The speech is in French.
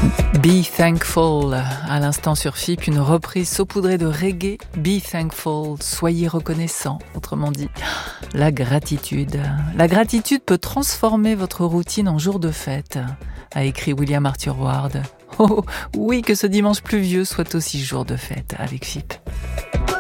Be Thankful, à l'instant sur FIP, une reprise saupoudrée de reggae. Be Thankful, soyez reconnaissant, autrement dit, la gratitude. La gratitude peut transformer votre routine en jour de fête, a écrit William Arthur Ward. Oh oui, que ce dimanche pluvieux soit aussi jour de fête avec FIP.